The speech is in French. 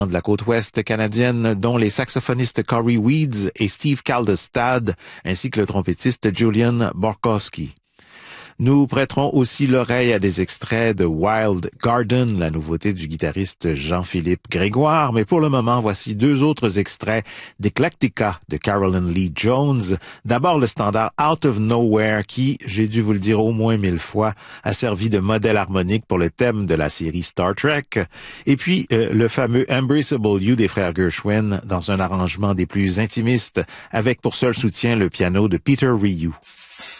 de la côte ouest canadienne, dont les saxophonistes Corey Weeds et Steve Kaldestad, ainsi que le trompettiste Julian Borkowski. Nous prêterons aussi l'oreille à des extraits de Wild Garden, la nouveauté du guitariste Jean-Philippe Grégoire, mais pour le moment, voici deux autres extraits d'Eclectica de Carolyn Lee Jones. D'abord le standard Out of Nowhere qui, j'ai dû vous le dire au moins 1000 fois, a servi de modèle harmonique pour le thème de la série Star Trek. Et puis le fameux Embraceable You des frères Gershwin dans un arrangement des plus intimistes avec pour seul soutien le piano de Peter Rioux.